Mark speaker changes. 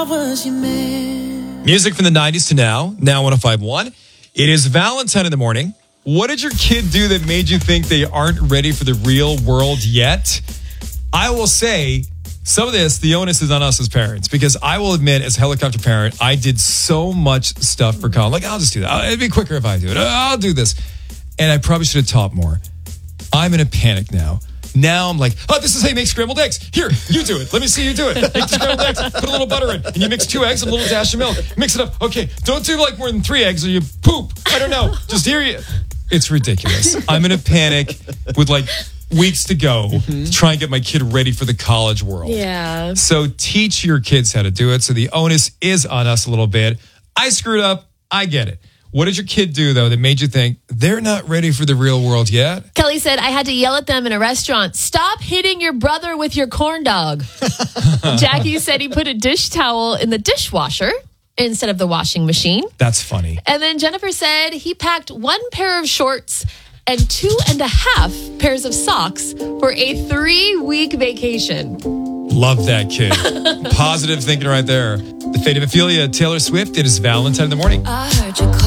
Speaker 1: was your man.
Speaker 2: Music from the 90s to now 105.1. It is Valentine in the morning. What did your kid do that made you think they aren't ready for the real world yet? I will say, some of this, the onus is on us as parents, because I will admit, as a helicopter parent, I did so much stuff for Colin. Like, I'll just do that. It'd be quicker if I do it. I'll do this. And I probably should have taught more. I'm in a panic now. Now I'm like, this is how you make scrambled eggs. Here, you do it. Let me see you do it. Make the scrambled eggs. Put a little butter in. And you mix 2 eggs and a little dash of milk. Mix it up. Okay, don't do like more than 3 eggs or you poop. I don't know. Just hear you. It's ridiculous. I'm in a panic with like weeks to go to try and get my kid ready for the college world.
Speaker 3: Yeah.
Speaker 2: So teach your kids how to do it. So the onus is on us a little bit. I screwed up. I get it. What did your kid do, though, that made you think they're not ready for the real world yet?
Speaker 3: Kelly said, I had to yell at them in a restaurant, stop hitting your brother with your corn dog. Jackie said he put a dish towel in the dishwasher instead of the washing machine.
Speaker 2: That's funny.
Speaker 3: And then Jennifer said he packed 1 pair of shorts and 2.5 pairs of socks for a 3-week vacation.
Speaker 2: Love that kid. Positive thinking right there. The fate of Ophelia, Taylor Swift. It is Valentine in the morning.
Speaker 1: I heard you call.